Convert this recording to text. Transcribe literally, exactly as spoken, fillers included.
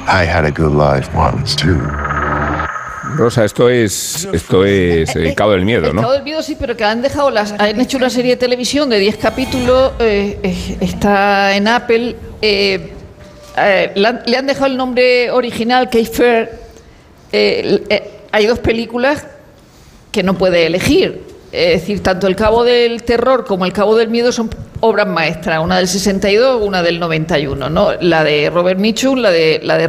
I had a good life once too. Rosa, esto es esto es el Cabo del Miedo, el ¿no? Cabo del Miedo, sí, pero que han dejado las, han hecho una serie de televisión de diez capítulos, eh, eh, está en Apple, eh, eh, le, han, le han dejado el nombre original, Cape Fear. Eh, eh, hay dos películas que no puede elegir, es decir, tanto El Cabo del Terror como El Cabo del Miedo son obras maestras, una del sesenta y dos, una del noventa y uno, ¿no? La de Robert Mitchum, la de la de